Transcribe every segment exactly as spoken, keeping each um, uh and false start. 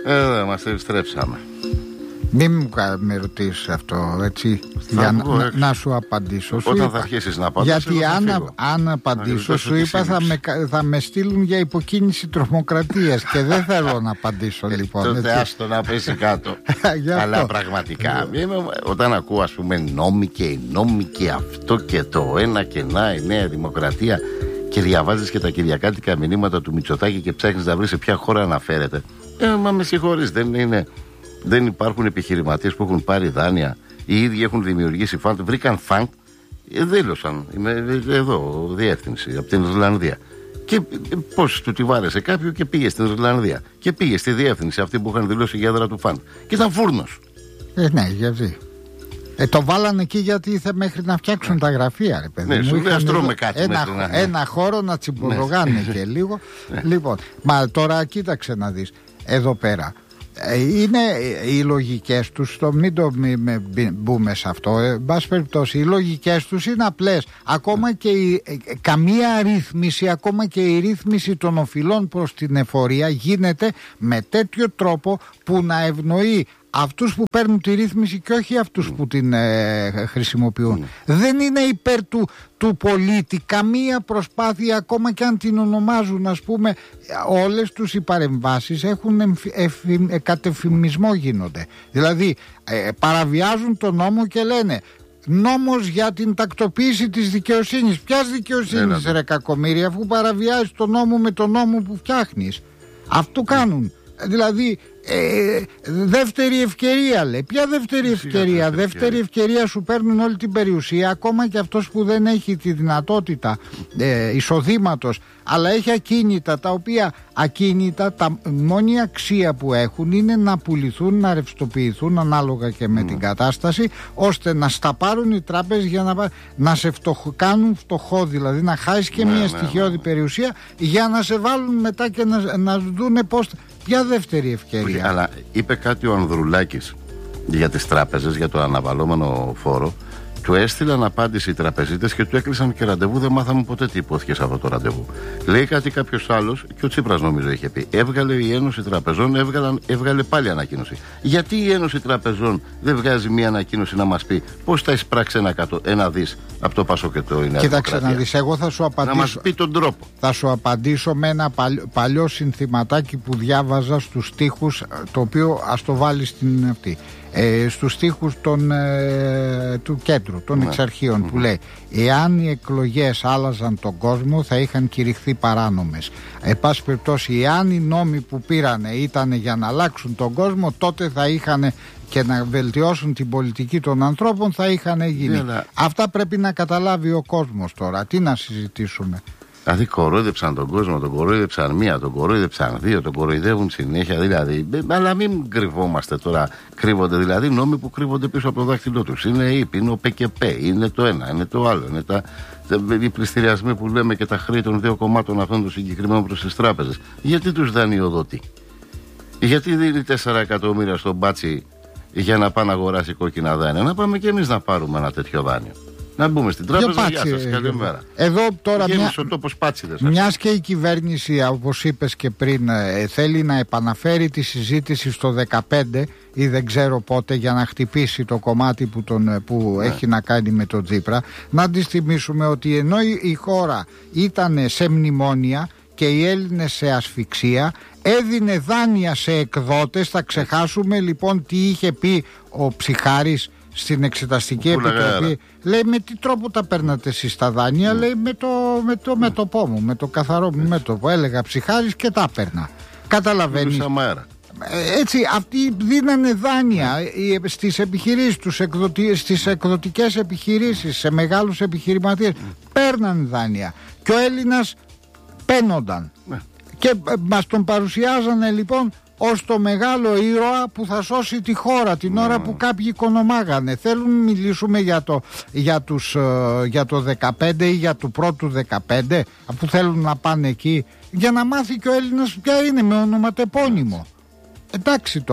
Εδώ μας επιστρέψαμε. Μην με ρωτήσεις αυτό, έτσι, για να, να, να σου απαντήσω. Όταν σου θα είπα, αρχίσεις να απαντάς, γιατί αν, αν απαντήσω, σου είπα θα με, θα με στείλουν για υποκίνηση τρομοκρατίας και δεν θέλω να απαντήσω, λοιπόν. Τότε άστο να πέσει κάτω. Αλλά πραγματικά, όταν ακούω, ας πούμε, νόμοι και οι νόμοι και αυτό και το ένα και να, η Νέα Δημοκρατία, και διαβάζεις και τα κυριακάτικα μηνύματα του Μητσοτάκη και ψάχνεις να βρεις σε ποια χώρα αναφέρεται. Ε, μα με συγχωρείς, δεν είναι. Δεν υπάρχουν επιχειρηματίες που έχουν πάρει δάνεια. Οι ίδιοι έχουν δημιουργήσει φαντ. Βρήκαν φαντ, ε, δήλωσαν. Είμαι εδώ, διεύθυνση από την Ιρλανδία. Και πώς του τη βάρεσε κάποιο και πήγε στην Ιρλανδία. Και πήγε στη διεύθυνση αυτή που είχαν δηλώσει η έδρα του φαντ. Και ήταν φούρνος. Ε, ναι, γιατί. Ε, το βάλανε εκεί γιατί θα μέχρι να φτιάξουν τα γραφεία, ρε παιδί. Ναι, μου. σου λέει ας τρώμε κάτι. Ένα, να... ένα χώρο να τσιμπολογάνε ναι. και λίγο. Ναι. Λοιπόν, μα τώρα κοίταξε να δεις. Εδώ πέρα. Είναι οι λογικές τους, το μην το μη, με, μπούμε σε αυτό, ε, μπας περιπτώσει, οι λογικές τους είναι απλές. Ακόμα και η, ε, καμία ρύθμιση, ακόμα και η ρύθμιση των οφειλών προς την εφορία γίνεται με τέτοιο τρόπο που να ευνοεί αυτούς που παίρνουν τη ρύθμιση και όχι αυτούς που την ε, χρησιμοποιούν. Mm. Δεν είναι υπέρ του, του πολίτη καμία προσπάθεια, ακόμα και αν την ονομάζουν, ας πούμε, όλες τους οι παρεμβάσεις έχουν εμφυ, εφη, ε, κατεφημισμό γίνονται. Δηλαδή ε, παραβιάζουν τον νόμο και λένε νόμος για την τακτοποίηση της δικαιοσύνης. Ποιας δικαιοσύνης, ρε κακομοίρη, αφού παραβιάζεις τον νόμο με τον νόμο που φτιάχνεις. Αυτό κάνουν. Δηλαδή ε, δεύτερη ευκαιρία, λέει. Ποια δεύτερη ευκαιρία? Δεύτερη ευκαιρία σου παίρνουν όλη την περιουσία, ακόμα και αυτός που δεν έχει τη δυνατότητα ε, εισοδήματος, αλλά έχει ακίνητα, τα οποία ακίνητα, τα μόνη αξία που έχουν είναι να πουληθούν, να ρευστοποιηθούν ανάλογα και με mm. την κατάσταση, ώστε να στα πάρουν οι τράπεζες για να, να σε φτωχ, κάνουν φτωχό, δηλαδή να χάσεις και ναι, μια ναι, στοιχειώδη ναι. περιουσία, για να σε βάλουν μετά και να, να δούνε πώς. Ποια δεύτερη ευκαιρία? Αλλά είπε κάτι ο Ανδρουλάκης για τις τράπεζες, για το αναβαλώμενο φόρο. Του έστειλαν απάντηση οι τραπεζίτες και του έκλεισαν και ραντεβού. Δεν μάθαμε ποτέ τι υπόθηκε σε αυτό το ραντεβού. Λέει κάτι κάποιος άλλος, και ο Τσίπρας νομίζω είχε πει. Έβγαλε η Ένωση Τραπεζών, έβγαλαν, έβγαλε πάλι ανακοίνωση. Γιατί η Ένωση Τραπεζών δεν βγάζει μια ανακοίνωση να μας πει πώς θα εισπράξει ένα, ένα δις από το Πασό και το Ινέα? Κοίταξε να δεις, εγώ θα σου απαντήσω. Να μας πει τον τρόπο. Θα σου απαντήσω με ένα παλιό, παλιό συνθηματάκι που διάβαζα στους στίχους, το οποίο ας το βάλεις στην αυτή. Ε, στους στίχους των, ε, του κέντρου των ναι. εξαρχείων mm-hmm. που λέει: εάν οι εκλογές άλλαζαν τον κόσμο, θα είχαν κηρυχθεί παράνομες. Εν πάση περιπτώσει, εάν οι νόμοι που πήρανε ήταν για να αλλάξουν τον κόσμο, τότε θα είχαν και να βελτιώσουν την πολιτική των ανθρώπων, θα είχαν γίνει. Yeah, yeah. Αυτά πρέπει να καταλάβει ο κόσμος τώρα. Τι να συζητήσουμε? Δηλαδή κορόιδεψαν τον κόσμο, τον κορόιδεψαν μία, τον κορόιδεψαν δύο, τον κοροϊδεύουν συνέχεια, δηλαδή. Αλλά μην κρυβόμαστε τώρα. Κρύβονται δηλαδή νόμοι που κρύβονται πίσω από το δάχτυλό τους. Είναι η ΥΠ, είναι ο ΠΚΠ, είναι το ένα, είναι το άλλο. Είναι τα, οι πληστηριασμοί που λέμε και τα χρέη των δύο κομμάτων αυτών των συγκεκριμένων προς τις τράπεζες. Γιατί τους δανειοδοτεί? Γιατί δίνει τέσσερα εκατομμύρια στον Μπάτσι για να πάει να αγοράσει κόκκινα δάνεια? Να πάμε και εμείς να πάρουμε ένα τέτοιο δάνειο. Να μπούμε στην τράπεζα. Γεια σας, καλημέρα. Εδώ τώρα μια... ο τόπος πάτσιδες. Μιας και η κυβέρνηση, όπως είπες και πριν, ε, θέλει να επαναφέρει τη συζήτηση στο δεκαπέντε ή δεν ξέρω πότε, για να χτυπήσει το κομμάτι που, τον, που ναι. έχει να κάνει με τον Τσίπρα. Να αντιστιμήσουμε ότι ενώ η, η χώρα ήταν σε μνημόνια και οι Έλληνες σε ασφυξία, έδινε δάνεια σε εκδότες. Θα ξεχάσουμε λοιπόν τι είχε πει ο Ψιχάρης στην Εξεταστική Επιτροπή? Λέει, με τι τρόπο τα παίρνατε εσείς τα δάνεια? Mm. Λέει, με το, με το μέτωπό μου, με το καθαρό μου μέτωπο. Έλεγα Ψιχάρης και τα παίρνα. Καταλαβαίνεις? Έτσι, αυτοί δίνανε δάνεια mm. στις επιχειρήσεις τους, εκδοτι... στις εκδοτικές επιχειρήσεις, σε μεγάλους επιχειρηματίες. Mm. Παίρνανε δάνεια και ο Έλληνας παίνονταν. Mm. Και μας τον παρουσιάζανε λοιπόν ως το μεγάλο ήρωα που θα σώσει τη χώρα την ώρα που κάποιοι οικονομάγανε. Θέλουν να μιλήσουμε για το, για τους, για το δεκαπέντε ή για του πρώτου δεκαπέντε, αφού θέλουν να πάνε εκεί, για να μάθει και ο Έλληνας ποια είναι, με ονοματεπώνυμο. Εντάξει τώρα,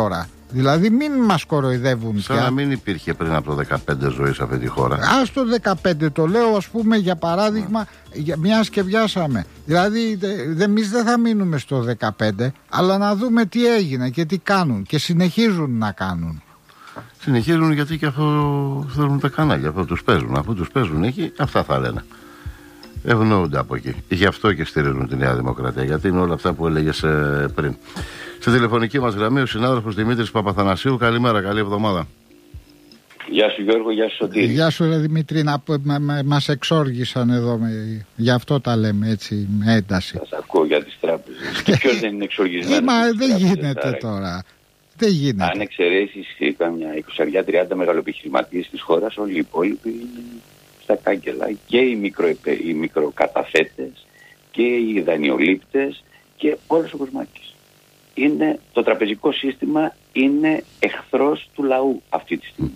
Δηλαδή μην μας κοροϊδεύουν σαν πια. να μην υπήρχε πριν από το δεκαπέντε ζωή σε αυτή τη χώρα. Ας το δεκαπέντε το λέω, ας πούμε, για παράδειγμα, yeah. μιας και βιάσαμε. Δηλαδή δε, εμείς δεν θα μείνουμε στο δεκαπέντε, αλλά να δούμε τι έγινε και τι κάνουν και συνεχίζουν να κάνουν. Συνεχίζουν γιατί και αυτό θέλουν τα κανάλια, αυτό τους παίζουν. Αφού τους παίζουν εκεί, αυτά θα λένε. Ευνοούνται από εκεί. Γι' αυτό και στηρίζουν τη Νέα Δημοκρατία, γιατί είναι όλα αυτά που έλεγες ε, πριν. Στη τηλεφωνική μας γραμμή ο συνάδελφος Δημήτρης Παπαθανασίου. Καλημέρα, καλή εβδομάδα. Γεια σου Γιώργο, γεια σου Σωτήρη. Γεια σου ρε Δημήτρη, να, μα, μα, μας εξόργησαν εδώ, με, γι' αυτό τα λέμε έτσι με ένταση. Σας ακούω για τις τράπεζες. Και ποιος δεν είναι εξοργισμένος? Μα δεν γίνεται τώρα. Δεν γίνεται. Αν εξαιρέσεις καμιά είκοσι τριάντα μεγαλοεπιχειρηματίες της χώρας, όλοι οι υπόλοιποι είναι στα κάγκελα. Και οι, μικροεπε, οι μικροκαταθέτες και οι δανειολήπτες και όλος ο κοσμάκης. Είναι, το τραπεζικό σύστημα είναι εχθρός του λαού αυτή τη στιγμή.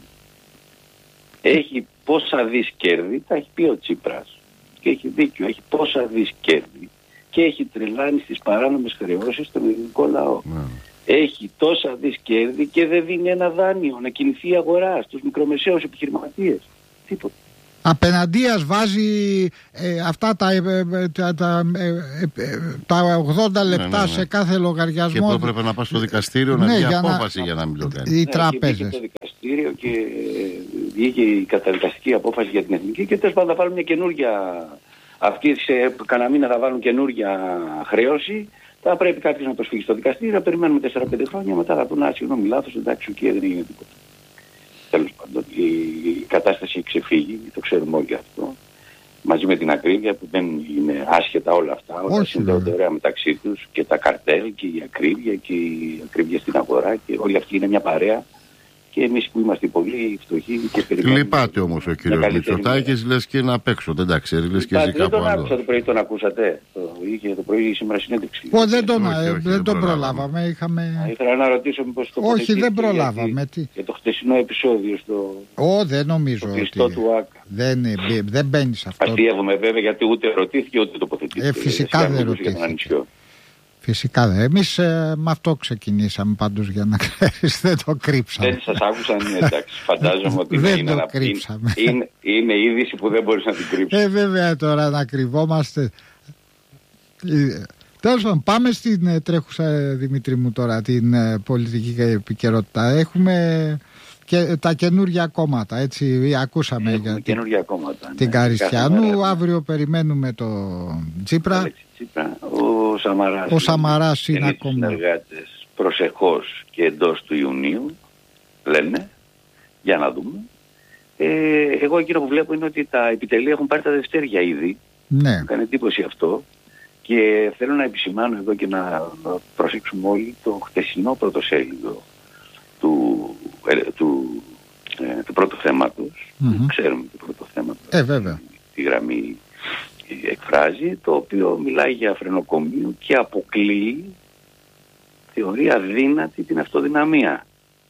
Έχει πόσα δις κέρδη, τα έχει πει ο Τσίπρας και έχει δίκιο, έχει πόσα δις κέρδη και έχει τρελάνει στις παράνομες χρεώσεις στον ελληνικό λαό. Mm. Έχει τόσα δις κέρδη και δεν δίνει ένα δάνειο να κινηθεί η αγορά στους μικρομεσαίους επιχειρηματίες. Τίποτα. Απέναντίας βάζει ε, αυτά τα, ε, τα, τα, ε, ε, τα ογδόντα λεπτά ναι, ναι, ναι. σε κάθε λογαριασμό. Και που έπρεπε να πάει στο δικαστήριο να ναι, βγει για απόφαση να... για να μην το κάνει. Οι ναι, τράπεζες. Βγήκε το δικαστήριο και βγήκε η καταδικαστική απόφαση για την εθνική και τέλος πάντων θα βάλουν μια καινούργια. Αυτοί σε κανένα μήνα θα βάλουν καινούργια χρέωση. Θα πρέπει κάποιος να προσφύγει στο δικαστήριο, να περιμένουμε τέσσερα πέντε χρόνια, μετά θα πούνε, συγγνώμη, λάθος, εντάξει, και δεν έγινε τίποτα. Τέλος πάντων, η, η κατάσταση έχει ξεφύγει, το ξέρουμε όλοι αυτό. Μαζί με την ακρίβεια που δεν είναι άσχετα όλα αυτά, όλα συνδέονται ωραία μεταξύ τους και τα καρτέλ και η ακρίβεια και η ακρίβεια στην αγορά και όλοι αυτοί είναι μια παρέα. Και εμείς που είμαστε πολύ φτωχοί και περιμένουμε. Λυπάται όμως ο κύριος Μητσοτάκης, λες και να παίξω. Δεν τα ξέρει, λες και ζει κάπου άλλο. Δεν τον άκουσα το πρωί, τον ακούσατε. Το είχε το πρωί σήμερα συνέντευξη. Ω, δεν τον, όχι, όχι, δεν τον προλάβαμε. Είχαμε... Ήθελα να ρωτήσω μήπως το όχι, δεν προλάβαμε. Για, για το χτεσινό επεισόδιο στο. Ω, δεν νομίζω. Στο κλειστό ότι... του ΆΚΑ. Δεν, δεν μπαίνει σε αυτό. Αστείευομαι βέβαια γιατί ούτε ρωτήθηκε ούτε τοποθετήθηκε. Ε, φυσικά δεν ρωτήθηκε. Φυσικά δεν. Εμείς ε, με αυτό ξεκινήσαμε πάντως για να ξέρεις, δεν το κρύψαμε. Δεν σας άκουσαν, εντάξει, φαντάζομαι ότι δεν είναι, το κρύψαμε. Είναι, είναι, είναι είδηση που δεν μπορείς να την κρύψεις. Ε, βέβαια τώρα να κρυβόμαστε. Τέλος πάντων, πάμε στην ε, τρέχουσα, Δημήτρη μου, τώρα την ε, πολιτική επικαιρότητα. Έχουμε και τα καινούργια κόμματα, έτσι, ακούσαμε Έχουμε για καινούργια κόμματα, την ναι, Καριστιανού, αύριο περιμένουμε το Τσίπρα. Τσίπρα. Ο Σαμαράς, ο Σαμαράς είναι ακόμα. Οι συνεργάτες προσεχώς και εντός του Ιουνίου λένε, για να δούμε. Ε, εγώ εκείνο που βλέπω είναι ότι τα επιτελεία έχουν πάρει τα δευτέρια ήδη. Ναι. Μου κάνει εντύπωση αυτό. Και θέλω να επισημάνω εδώ και να προσέξουμε όλοι το χτεσινό πρωτοσέλιδο του, ε, του, ε, του πρώτου θέματος. Mm-hmm. Ξέρουμε το πρώτο θέμα. Ε, βέβαια. Τη γραμμή εκφράζει, το οποίο μιλάει για φρενοκομείο και αποκλείει, θεωρεί αδύνατη την αυτοδυναμία.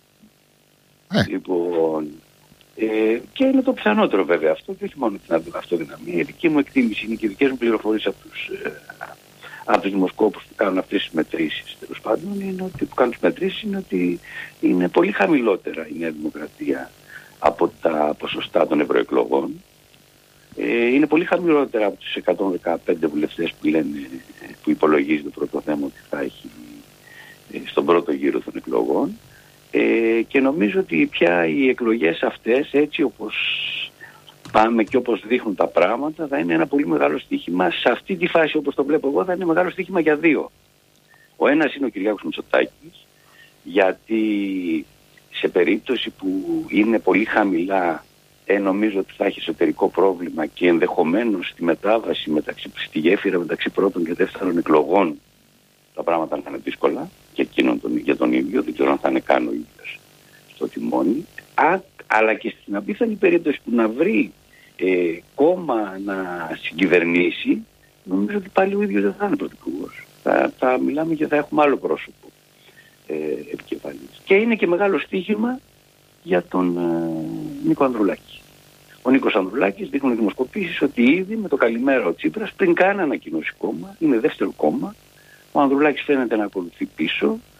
Ε. Λοιπόν, ε, και είναι το πιθανότερο βέβαια αυτό και όχι μόνο την αυτοδυναμία. Η δική μου εκτίμηση είναι και οι δικές μου πληροφορίες από τους, ε, από τους δημοσκόπους που κάνουν αυτές τις μετρήσεις, τέλος πάντων, είναι ότι, που κάνουν τις μετρήσεις είναι ότι είναι πολύ χαμηλότερα η Νέα Δημοκρατία από τα ποσοστά των ευρωεκλογών. Ε, είναι πολύ χαμηλότερα από τους εκατόν δεκαπέντε βουλευτές που, λένε, που υπολογίζει το πρώτο θέμα ότι θα έχει ε, στον πρώτο γύρο των εκλογών. Ε, και νομίζω ότι πια οι εκλογές αυτές, έτσι όπως πάμε και όπως δείχνουν τα πράγματα, θα είναι ένα πολύ μεγάλο στοίχημα. Σε αυτή τη φάση, όπως το βλέπω εγώ, θα είναι μεγάλο στοίχημα για δύο. Ο ένας είναι ο Κυριάκος Μητσοτάκης, γιατί σε περίπτωση που είναι πολύ χαμηλά, ε, νομίζω ότι θα έχει εσωτερικό πρόβλημα και ενδεχομένως στη μετάβαση μεταξύ, στη γέφυρα μεταξύ πρώτων και δεύτερων εκλογών τα πράγματα θα είναι δύσκολα και εκείνον τον, για τον ίδιο, δεν ξέρω αν θα είναι καν ο ίδιος στο τιμόνι. Α, αλλά και στην απίθανη περίπτωση που να βρει ε, κόμμα να συγκυβερνήσει, νομίζω ότι πάλι ο ίδιος δεν θα είναι πρωθυπουργός. Θα, θα μιλάμε και θα έχουμε άλλο πρόσωπο ε, επικεφαλής. Και είναι και μεγάλο στοίχημα για τον ε, Νίκο Ανδρουλάκη. Ο Νίκος Ανδρουλάκης, δείχνουν δημοσκοπήσεις ότι ήδη με το καλημέρα ο Τσίπρας, πριν καν ανακοινώσει κόμμα, είναι δεύτερο κόμμα. Ο Ανδρουλάκης φαίνεται να ακολουθεί πίσω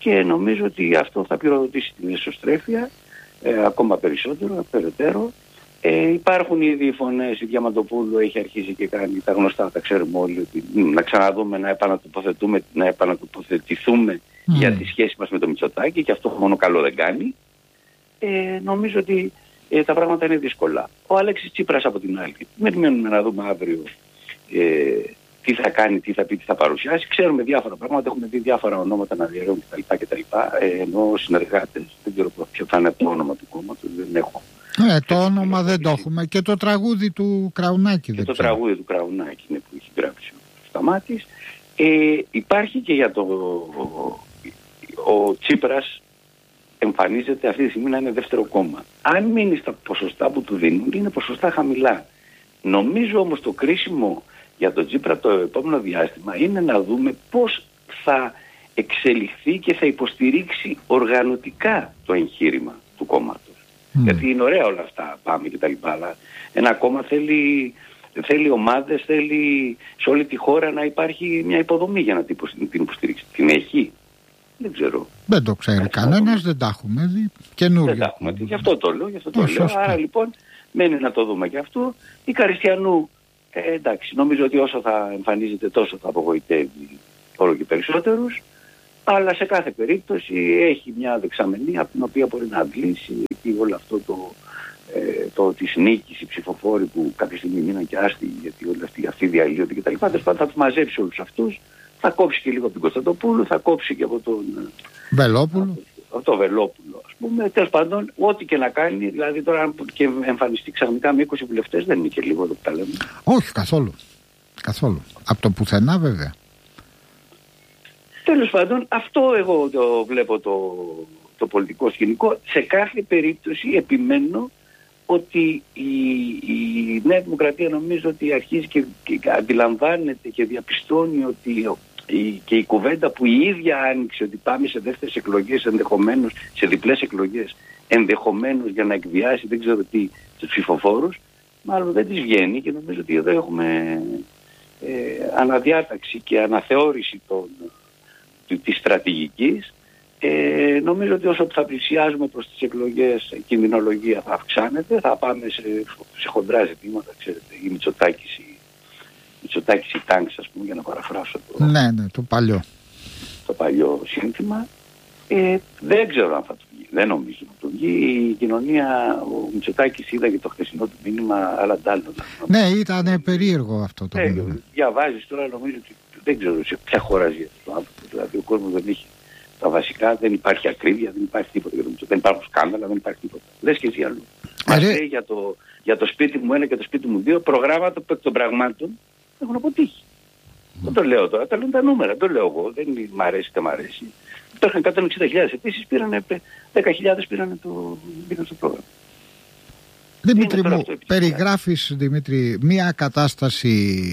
και νομίζω ότι αυτό θα πυροδοτήσει την εσωστρέφεια ε, ακόμα περισσότερο, περαιτέρω. Ε, υπάρχουν ήδη οι φωνές, η Διαμαντοπούλου έχει αρχίσει και κάνει τα γνωστά, τα ξέρουμε όλοι, ότι να ξαναδούμε, να επανατοποθετούμε, να επανατοποθετηθούμε mm. για τη σχέση μας με το Μητσοτάκη, και αυτό μόνο καλό δεν κάνει. Ε, νομίζω ότι ε, τα πράγματα είναι δύσκολα. Ο Αλέξης Τσίπρας από την άλλη, περιμένουμε να δούμε αύριο ε, τι θα κάνει, τι θα πει, τι θα παρουσιάσει. Ξέρουμε διάφορα πράγματα, έχουμε δει διάφορα ονόματα να διαιρούν κτλ. Ε, ενώ συνεργάτες, δεν ξέρω ποιο θα είναι το όνομα του κόμματος, δεν έχω. Ε, το όνομα δεν το έχουμε. Και το τραγούδι του Κραουνάκη. Και δεν το ξέρω. τραγούδι του Κραουνάκη είναι που έχει γράψει ο Σταμάτης. Ε, υπάρχει και για το... Ο, ο Τσίπρας εμφανίζεται αυτή τη στιγμή να είναι δεύτερο κόμμα. Αν μείνει στα ποσοστά που του δίνουν, είναι ποσοστά χαμηλά. Νομίζω όμως το κρίσιμο για τον Τσίπρα το επόμενο διάστημα είναι να δούμε πώς θα εξελιχθεί και θα υποστηρίξει οργανωτικά το εγχείρημα του κόμματος. Mm. Γιατί είναι ωραία όλα αυτά, πάμε και τα λοιπά, αλλά ένα κόμμα θέλει, θέλει ομάδες, θέλει σε όλη τη χώρα να υπάρχει μια υποδομή για να την υποστηρίξει. Την έχει? Δεν ξέρω. Δεν το ξέρει κανένας, δεν τα έχουμε δει. Καινούριο. Δεν τα έχουμε δει, γι' αυτό το λέω, γι' αυτό το λέω. Άρα λοιπόν μένει να το δούμε και αυτό. Η Καριστιανού, ε, εντάξει, νομίζω ότι όσο θα εμφανίζεται τόσο θα απογοητεύει όλο και περισσότερους. Αλλά σε κάθε περίπτωση έχει μια δεξαμενή από την οποία μπορεί να αντλήσει εκεί όλο αυτό το, ε, το της νίκης, οι ψηφοφόροι που κάποια στιγμή μείναν και άστιγοι γιατί όλοι αυτοί, αυτοί διαλύονται κτλ. Θα τους μαζέψει όλους αυτούς, θα κόψει και λίγο από την Κωνσταντοπούλου, θα κόψει και από τον Βελόπουλο. Από το Βελόπουλο, ας πούμε. Τέλος πάντων, ό,τι και να κάνει, δηλαδή τώρα αν και εμφανιστεί ξαφνικά με είκοσι βουλευτές, δεν είναι και λίγο εδώ που τα λέμε. Όχι, καθόλου. Καθόλου. Από το πουθενά βέβαια. Τέλος πάντων, αυτό εγώ το βλέπω το, το πολιτικό σκηνικό. Σε κάθε περίπτωση επιμένω ότι η, η Νέα Δημοκρατία νομίζω ότι αρχίζει και, και αντιλαμβάνεται και διαπιστώνει ότι η, και η κουβέντα που η ίδια άνοιξε ότι πάμε σε δεύτερες εκλογές ενδεχομένως, σε διπλές εκλογές ενδεχομένως για να εκβιάσει δεν ξέρω τι τους ψηφοφόρους, μάλλον δεν της βγαίνει και νομίζω ότι εδώ έχουμε ε, αναδιάταξη και αναθεώρηση των της στρατηγικής. Ε, νομίζω ότι όσο θα πλησιάζουμε προς τις εκλογές η κινδυνολογία θα αυξάνεται, θα πάμε σε, σε χοντρά ζητήματα, ξέρετε, η Μητσοτάκης η Μητσοτάκης η τάγκς, ας πούμε, για να παραφράσω το, ναι, ναι, το παλιό το παλιό σύνθημα. Ε, δεν ξέρω αν θα το βγει, δεν νομίζω να το βγει. Η κοινωνία, ο Μητσοτάκης είδα και το χθεσινό του μήνυμα, αλλά ντάλλον. Ναι, ήταν περίεργο αυτό το ε, μήνυμα. Διαβάζεις τώρα, νομίζω ότι δεν ξέρω σε ποια χώρα ζει αυτό το άνθρωπο. Δηλαδή ο κόσμος δεν έχει τα βασικά, δεν υπάρχει ακρίβεια, δεν υπάρχει τίποτα για το Μητσοτάκη. Δεν υπάρχουν σκάνδαλα, δεν υπάρχει τίποτα. Λες και εσύ αλλού. Μας λέει για το, για το σπίτι μου ένα και το σπίτι μου δύο προγράμματα των πραγμάτων έχουν αποτύχει. Mm. Δεν το λέω τώρα, τα λένε τα νούμερα, δεν το λέω εγώ, δεν μ' αρέσει, δεν μ' αρέσει. Υπήρχαν εκατόν εξήντα χιλιάδες αιτήσεις, πήραν δέκα χιλιάδες πήραν το, πήραν στο πρόγραμμα. Δημήτρη μου, περιγράφεις, Δημήτρη, μια κατάσταση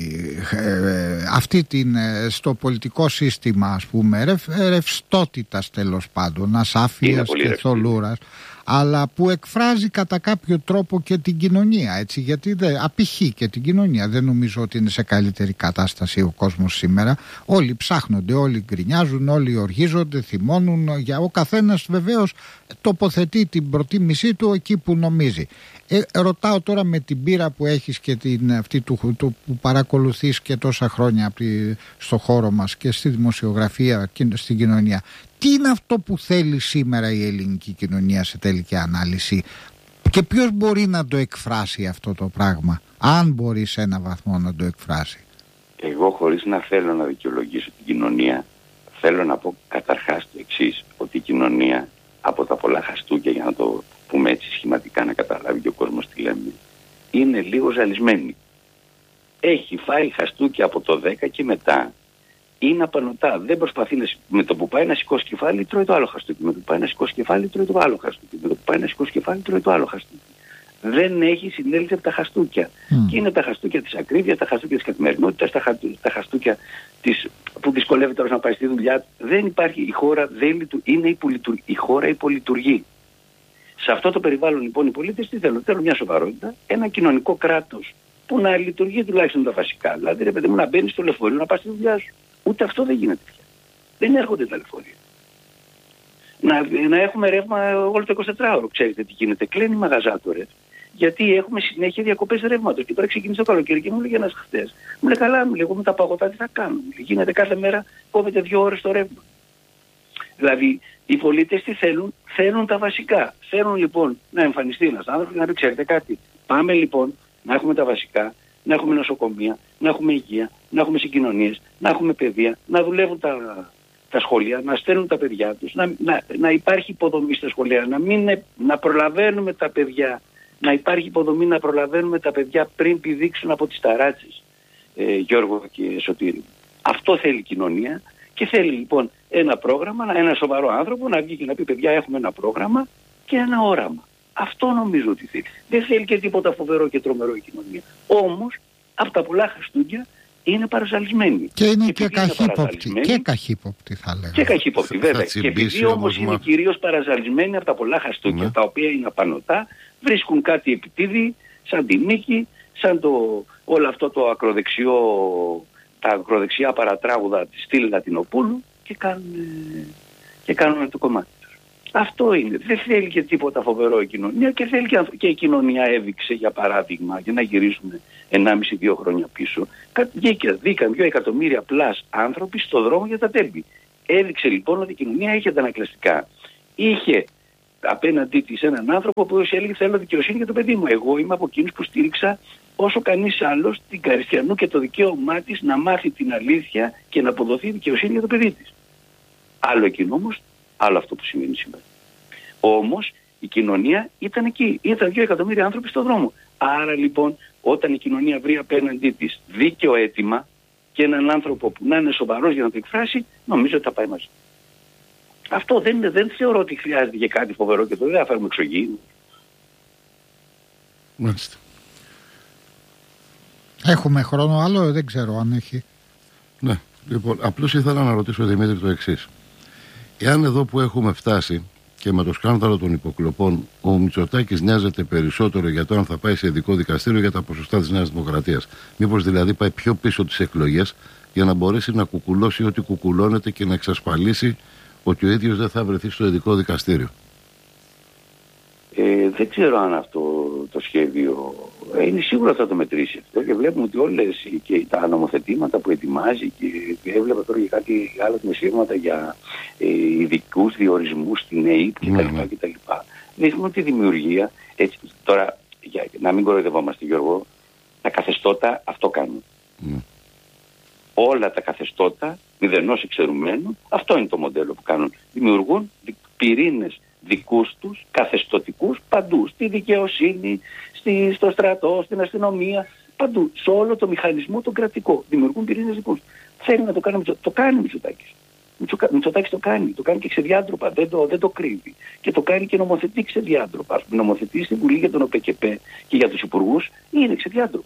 ε, αυτή την, στο πολιτικό σύστημα, ας πούμε, ρευ, ρευστότητας τέλος πάντων, ασάφειας και θολούρας, αλλά που εκφράζει κατά κάποιο τρόπο και την κοινωνία, έτσι, γιατί δεν, απηχεί και την κοινωνία. Δεν νομίζω ότι είναι σε καλύτερη κατάσταση ο κόσμος σήμερα. Όλοι ψάχνονται, όλοι γκρινιάζουν, όλοι οργίζονται, θυμώνουν. Για ο καθένας βεβαίως τοποθετεί την προτίμησή του εκεί που νομίζει. Ε, ρωτάω τώρα με την πείρα που έχεις και την, αυτή του, του, που παρακολουθείς και τόσα χρόνια από τη, στο χώρο μας και στη δημοσιογραφία και στην κοινωνία, τι είναι αυτό που θέλει σήμερα η ελληνική κοινωνία σε τελική ανάλυση και ποιος μπορεί να το εκφράσει αυτό το πράγμα, αν μπορεί σε ένα βαθμό να το εκφράσει? Εγώ, χωρίς να θέλω να δικαιολογήσω την κοινωνία, θέλω να πω καταρχάς το εξής, ότι η κοινωνία από τα πολλά χαστούκια, για να το πούμε έτσι σχηματικά να καταλάβει και ο κόσμος τι λέμε, είναι λίγο ζαλισμένη. Έχει φάει χαστούκια από το δέκα και μετά, είναι απανωτά. Δεν προσπαθεί να, με το που πάει να σηκώσει κεφάλι, τρώει το άλλο χαστούκι. Με το που πάει να σηκώσει κεφάλι, τρώει το άλλο χαστούκι. Με το που πάει να σηκώσει κεφάλι, τρώει το άλλο χαστούκι. Δεν έχει συνέλθει από τα χαστούκια. Mm. Και είναι τα χαστούκια της ακρίβειας, τα χαστούκια της καθημερινότητας, τα, χα, τα χαστούκια της, που δυσκολεύεται να πάει στη δουλειά. Δεν υπάρχει. Η χώρα δεν λειτουργεί. Είναι υπολειτουργεί. Η χώρα υπολειτουργεί. Σε αυτό το περιβάλλον λοιπόν οι πολίτες τι θέλουν? Θέλουν μια σοβαρότητα, ένα κοινωνικό κράτος που να λειτουργεί τουλάχιστον τα βασικά. Δηλαδή, ρε παιδί μου, να μπαίνει στο λεωφορείο να πας στη δουλειά σου. Ούτε αυτό δεν γίνεται πια. Δεν έρχονται τα λεωφορεία. Να, να έχουμε ρεύμα όλο το εικοσιτετράωρο. Ξέρετε τι γίνεται, κλείνει μαγαζάτορες. Γιατί έχουμε συνέχεια διακοπές ρεύματος. Και τώρα ξεκίνησε το καλοκαίρι και μου λέει ένας χτες. Μου λέει καλά, μου λέει, εγώ με τα παγωτά τι θα κάνω. Μου λέει, γίνεται κάθε μέρα, κόβεται δύο ώρες το ρεύμα. Δηλαδή οι πολίτες τι θέλουν, θέλουν τα βασικά. Θέλουν λοιπόν να εμφανιστεί ένας άνθρωπος και να πει ξέρετε κάτι. Πάμε λοιπόν να έχουμε τα βασικά, να έχουμε νοσοκομεία, να έχουμε υγεία, να έχουμε συγκοινωνίες, να έχουμε παιδεία, να δουλεύουν τα, τα σχολεία, να στέλνουν τα παιδιά τους, να, να, να υπάρχει υποδομή στα σχολεία, να, μην, να προλαβαίνουμε τα παιδιά, να υπάρχει υποδομή να προλαβαίνουμε τα παιδιά πριν πηδήξουν από τις ταράτσες, ε, Γιώργο και Σωτήρη. Αυτό θέλει η κοινωνία και θέλει λοιπόν ένα πρόγραμμα, ένα σοβαρό άνθρωπο να βγει και να πει παιδιά έχουμε ένα πρόγραμμα και ένα όραμα. Αυτό νομίζω ότι θέλει. Δεν θέλει και τίποτα φοβερό και τρομερό η κοινωνία. Όμως από τα πολλά χαστούγκια είναι παρασαλισμένη. Και είναι και, και καχύποπτη. Και καχύποπτη θα λέγαμε. Και καχύποπτη βέβαια. Και επειδή όμως είναι κυρίως παρασαλισμένη από τα πολλά χαστούγκια, ναι, τα οποία είναι απανωτά, βρίσκουν κάτι επιτίδη, σαν τη Νίκη, σαν το, όλο αυτό το ακροδεξιό, τα ακροδεξιά παρατράγουδα της στήλη Λατινοπούλου και κάνουν, και κάνουν το κομμάτι τους. Αυτό είναι. Δεν θέλει και τίποτα φοβερό η κοινωνία και θέλει και, και η κοινωνία έδειξε για παράδειγμα, για να γυρίσουμε ενάμιση δύο χρόνια πίσω, δίκαν δύο εκατομμύρια πλάς άνθρωποι στο δρόμο για τα τέμπη. Έδειξε λοιπόν ότι η κοινωνία είχε τα ανακλαστικά. Είχε απέναντί της έναν άνθρωπο που έλεγε θέλω δικαιοσύνη για το παιδί μου. Εγώ είμαι από εκείνους που στήριξα όσο κανείς άλλος την Καριστιανού και το δικαίωμά της να μάθει την αλήθεια και να αποδοθεί δικαιοσύνη για το παιδί της. Άλλο εκείνο όμως, άλλο αυτό που σημαίνει σήμερα. Όμως η κοινωνία ήταν εκεί. Ήταν δύο εκατομμύρια άνθρωποι στον δρόμο. Άρα λοιπόν όταν η κοινωνία βρει απέναντί της δίκαιο αίτημα και έναν άνθρωπο που να είναι σοβαρός για να το εκφράσει, νομίζω ότι θα πάει μαζί. Αυτό δεν, δεν θεωρώ ότι χρειάζεται για κάτι φοβερό και το δεν θα φέρουμε εξωγήινο. Μάλιστα. Έχουμε χρόνο άλλο, δεν ξέρω αν έχει. Ναι, λοιπόν, απλώς ήθελα να ρωτήσω Δημήτρη το εξής. Εάν εδώ που έχουμε φτάσει και με το σκάνδαλο των υποκλοπών ο Μητσοτάκης νοιάζεται περισσότερο για το αν θα πάει σε ειδικό δικαστήριο για τα ποσοστά της Νέας Δημοκρατίας, μήπως δηλαδή πάει πιο πίσω τις εκλογές για να μπορέσει να κουκουλώσει ό,τι κουκουλώνεται και να εξασφαλίσει ότι ο ίδιος δεν θα βρεθεί στο ειδικό δικαστήριο? Ε, δεν ξέρω αν αυτό το σχέδιο ε, είναι σίγουρα θα το μετρήσει αυτό και βλέπουμε ότι όλες και τα νομοθετήματα που ετοιμάζει και έβλεπα τώρα για κάτι άλλα μεσήρματα για ε, ειδικούς διορισμούς στην ΕΕΠ κτλ. Δείχνουν ότι η δημιουργία, έτσι, τώρα για να μην κοροϊδευόμαστε Γιώργο, τα καθεστώτα αυτό κάνουν. Mm. Όλα τα καθεστώτα μηδενός εξαιρουμένου, αυτό είναι το μοντέλο που κάνουν. Δημιουργούν πυρήνες δικούς τους, καθεστωτικούς, παντού. Στη δικαιοσύνη, στη, στο στρατό, στην αστυνομία, παντού. Σε όλο το μηχανισμό το κρατικό. Δημιουργούν πυρήνες δικούς. Θέλει να το κάνει, το κάνει ο Μητσοτάκης. Ο Μητσοτάκης το κάνει. Το κάνει και ξεδιάντροπα, δεν το, δεν το κρύβει. Και το κάνει και νομοθετεί ξεδιάντροπα. Νομοθετεί στην Βουλή για τον ΟΠΕΚΕΠΕ και για τους υπουργούς είναι ξεδιάντροπα.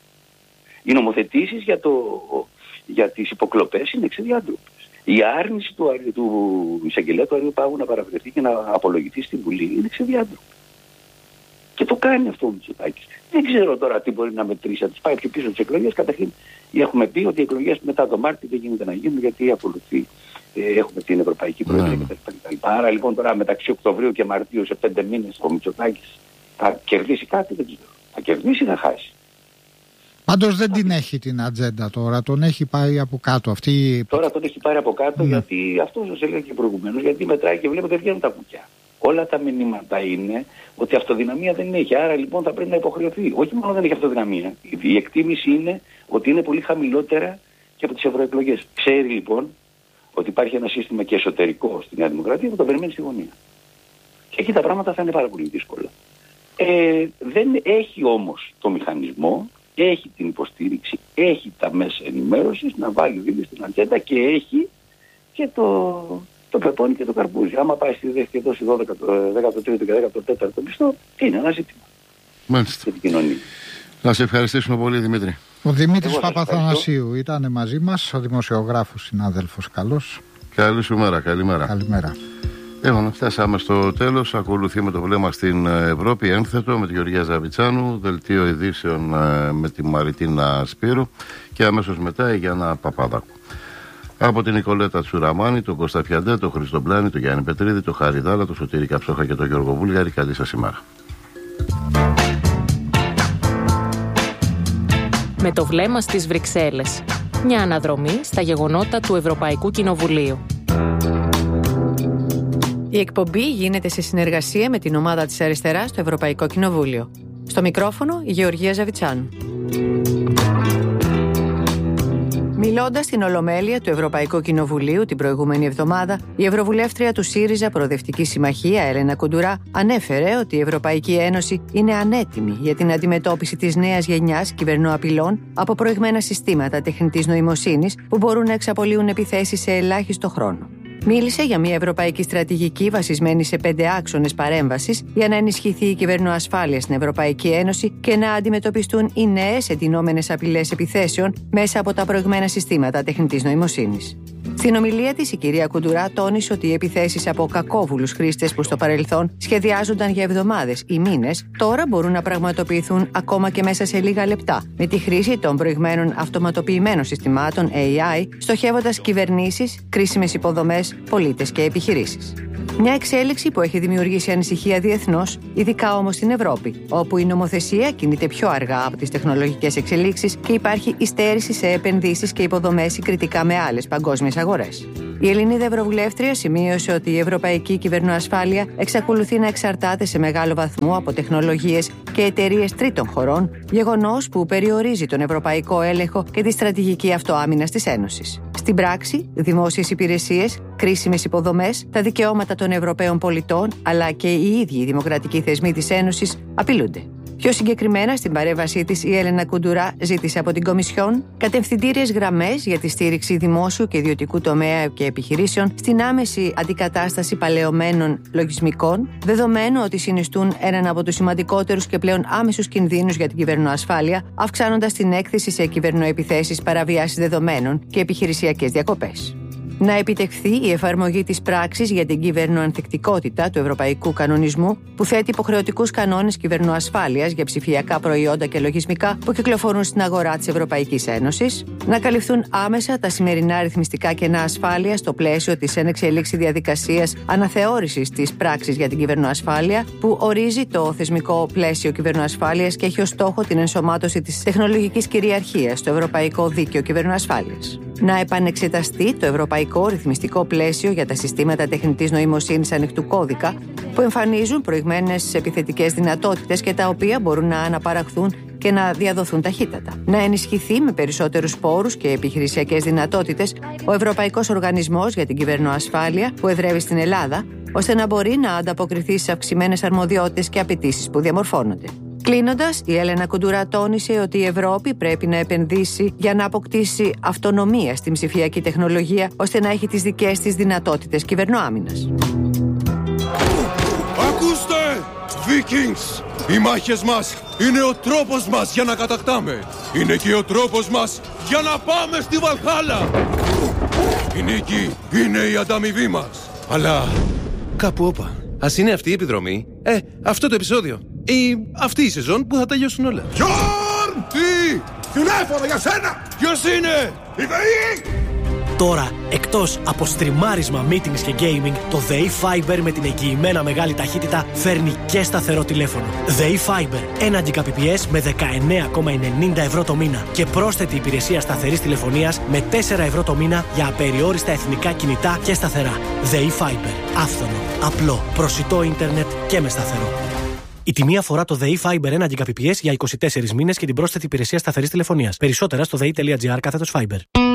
Οι νομοθετήσεις για, το, για τις υποκλοπές είναι ξεδιάντροπες. Η άρνηση του, του εισαγγελέα του Αριού Πάγου να παραβρεθεί και να απολογηθεί στην Βουλή είναι ξεδιάντροπη. Και το κάνει αυτό ο Μητσοτάκης. Δεν ξέρω τώρα τι μπορεί να μετρήσει, να τις πάει πιο πίσω τις εκλογές. Καταρχήν έχουμε πει ότι οι εκλογές μετά το Μάρτιο δεν γίνεται να γίνουν γιατί ακολουθεί, ε, έχουμε την Ευρωπαϊκή Προεδρία mm. κτλ. Άρα λοιπόν τώρα μεταξύ Οκτωβρίου και Μαρτίου σε πέντε μήνες ο Μητσοτάκης θα κερδίσει κάτι, δεν ξέρω. Θα κερδίσει ή θα χάσει. Πάντως δεν την έχει την ατζέντα τώρα, τον έχει πάρει από κάτω. Αυτή... Τώρα τον έχει πάρει από κάτω mm. γιατί αυτό σας έλεγα και προηγουμένως, γιατί μετράει και βλέπετε βγαίνουν τα κουκιά. Όλα τα μηνύματα είναι ότι αυτοδυναμία δεν έχει, άρα λοιπόν θα πρέπει να υποχρεωθεί. Όχι μόνο δεν έχει αυτοδυναμία, η εκτίμηση είναι ότι είναι πολύ χαμηλότερα και από τις ευρωεκλογές. Ξέρει λοιπόν ότι υπάρχει ένα σύστημα και εσωτερικό στη Νέα Δημοκρατία που τον περιμένει στη γωνία. Και εκεί τα πράγματα θα είναι πάρα πολύ δύσκολα. Ε, δεν έχει όμως το μηχανισμό, έχει την υποστήριξη, έχει τα μέσα ενημέρωσης να βάλει δίπλα στην ατζέντα και έχει και το, το πεπόνι και το καρπούζι. Άμα πάει στη δεύτερη και δώσει δώδεκα, δέκατο τρίτο και δέκατο τέταρτο μισθό, είναι ένα ζήτημα. Μάλιστα. Για την κοινωνία. Να σε ευχαριστήσουμε πολύ, Δημήτρη. Ο Δημήτρης Παπαθανασίου ήταν μαζί μας, ο δημοσιογράφος συνάδελφος. Καλώς. Καλή σου μέρα, καλημέρα. Καλημέρα. Λοιπόν, φτάσαμε στο τέλος. Ακολουθεί με το βλέμμα στην Ευρώπη ένθετο με τη Γεωργία Ζαβιτσάνου, δελτίο ειδήσεων με τη Μαριτίνα Σπύρου και αμέσως μετά η Γιάννα Παπαδάκου. Από την Νικολέτα Τσουραμάνη, τον Κώστα Φιαντέ, τον Χρήστο Μπλάνη, τον Γιάννη Πετρίδη, τον Χάρη Δάλα, τον Σωτήρη Καψόχα και τον Γιώργο Βούλγαρη. Καλή σας ημέρα. Με το βλέμμα στις Βρυξέλλες. Μια αναδρομή στα γεγονότα του Ευρωπαϊκού Κοινοβουλίου. Η εκπομπή γίνεται σε συνεργασία με την ομάδα της Αριστεράς στο Ευρωπαϊκό Κοινοβούλιο. Στο μικρόφωνο η Γεωργία Ζαβιτσάνου. Μιλώντας στην Ολομέλεια του Ευρωπαϊκού Κοινοβουλίου την προηγούμενη εβδομάδα, η Ευρωβουλεύτρια του ΣΥΡΙΖΑ Προοδευτική Συμμαχία, Έλενα Κουντουρά, ανέφερε ότι η Ευρωπαϊκή Ένωση είναι ανέτοιμη για την αντιμετώπιση της νέας γενιάς κυβερνοαπειλών από προηγμένα συστήματα τεχνητής νοημοσύνης που μπορούν να εξαπολύουν επιθέσεις σε ελάχιστο χρόνο. Μίλησε για μια ευρωπαϊκή στρατηγική βασισμένη σε πέντε άξονες παρέμβασης για να ενισχυθεί η κυβερνοασφάλεια στην Ευρωπαϊκή Ένωση και να αντιμετωπιστούν οι νέες εντυνόμενες απειλές επιθέσεων μέσα από τα προηγμένα συστήματα τεχνητής νοημοσύνης. Στην ομιλία της, η κυρία Κουντουρά τόνισε ότι οι επιθέσεις από κακόβουλους χρήστες που στο παρελθόν σχεδιάζονταν για εβδομάδες ή μήνες, τώρα μπορούν να πραγματοποιηθούν ακόμα και μέσα σε λίγα λεπτά, με τη χρήση των προηγμένων αυτοματοποιημένων συστημάτων έι άι, στοχεύοντας κυβερνήσεις, κρίσιμες υποδομές, πολίτες και επιχειρήσεις. Μια εξέλιξη που έχει δημιουργήσει ανησυχία διεθνώς, ειδικά όμως στην Ευρώπη, όπου η νομοθεσία κινείται πιο αργά από τις τεχνολογικές εξελίξεις και υπάρχει υστέρηση σε επενδύσεις και υποδομές συγκριτικά με άλλες παγκόσμιες αγορές. Η Ελληνίδα Ευρωβουλεύτρια σημείωσε ότι η ευρωπαϊκή κυβερνοασφάλεια εξακολουθεί να εξαρτάται σε μεγάλο βαθμό από τεχνολογίες και εταιρείες τρίτων χωρών, γεγονός που περιορίζει τον ευρωπαϊκό έλεγχο και τη στρατηγική αυτοάμυνας της Ένωσης. Στην πράξη, δημόσιες υπηρεσίες, κρίσιμες υποδομές, τα δικαιώματα των Ευρωπαίων πολιτών, αλλά και οι ίδιοι οι δημοκρατικοί θεσμοί της Ένωσης απειλούνται. Πιο συγκεκριμένα, στην παρέμβασή της, η Έλενα Κουντουρά ζήτησε από την Κομισιόν κατευθυντήριες γραμμές για τη στήριξη δημόσιου και ιδιωτικού τομέα και επιχειρήσεων στην άμεση αντικατάσταση παλαιωμένων λογισμικών, δεδομένου ότι συνιστούν έναν από τους σημαντικότερους και πλέον άμεσους κινδύνους για την κυβερνοασφάλεια, αυξάνοντας την έκθεση σε κυβερνοεπιθέσεις, παραβιάσεις δεδομένων και επιχειρησιακές διακοπές. Να επιτευχθεί η εφαρμογή της πράξης για την κυβερνοανθεκτικότητα του Ευρωπαϊκού Κανονισμού, που θέτει υποχρεωτικούς κανόνες κυβερνοασφάλειας για ψηφιακά προϊόντα και λογισμικά που κυκλοφορούν στην αγορά της Ευρωπαϊκής Ένωσης, να καλυφθούν άμεσα τα σημερινά ρυθμιστικά κενά ασφάλειας στο πλαίσιο της ενεξελίξη διαδικασίας αναθεώρησης της πράξης για την κυβερνοασφάλεια, που ορίζει το θεσμικό πλαίσιο κυβερνοασφάλειας και έχει ως στόχο την ενσωμάτωση της τεχνολογικής κυριαρχίας στο Ευρωπαϊκό Δίκαιο Κυβερνοασφάλειας. Να επανεξεταστεί το ευρωπαϊκό ρυθμιστικό πλαίσιο για τα συστήματα τεχνητής νοημοσύνης ανοιχτού κώδικα, που εμφανίζουν προηγμένες επιθετικές δυνατότητες και τα οποία μπορούν να αναπαραχθούν και να διαδοθούν ταχύτατα. Να ενισχυθεί με περισσότερους πόρους και επιχειρησιακές δυνατότητες ο Ευρωπαϊκός Οργανισμός για την Κυβερνοασφάλεια που εδρεύει στην Ελλάδα, ώστε να μπορεί να ανταποκριθεί στις αυξημένες αρμοδιότητες και απαιτήσεις που διαμορφώνονται. Κλείνοντας, η Έλενα Κουντουρά τόνισε ότι η Ευρώπη πρέπει να επενδύσει για να αποκτήσει αυτονομία στην ψηφιακή τεχνολογία, ώστε να έχει τις δικές της δυνατότητες κυβερνοάμυνας. Ακούστε, Vikings! Οι μάχες μας είναι ο τρόπος μας για να κατακτάμε. Είναι και ο τρόπος μας για να πάμε στη Βαλχάλα. Η νίκη είναι η ανταμοιβή μας. Αλλά κάπου όπα. Ας είναι αυτή η επιδρομή, ε, αυτό το επεισόδιο ή αυτή η σεζόν που θα τελειώσουν όλα. Γιόρν! Τι! Τηλέφωνο για σένα! Ποιος είναι? Η ΔΕΗ! Τώρα, εκτός από στριμάρισμα, meetings και gaming, το ΔΕΗ Fiber με την εγγυημένα μεγάλη ταχύτητα φέρνει και σταθερό τηλέφωνο. ΔΕΗ Fiber, ένα Gbps με δεκαεννέα κόμμα ενενήντα ευρώ το μήνα και πρόσθετη υπηρεσία σταθερής τηλεφωνίας με τέσσερα ευρώ το μήνα για απεριόριστα εθνικά κινητά και σταθερά. ΔΕΗ Fiber, άφθονο, απλό, προσιτό ίντερνετ και με σταθερό. Η τιμή αφορά το ΔΕΗ Fiber ένα Gbps για είκοσι τέσσερις μήνες και την πρόσθετη υπηρεσία σταθερής τηλεφωνίας. Περισσότερα στο δε ι τελεία τζι άρ κάθετος Fiber.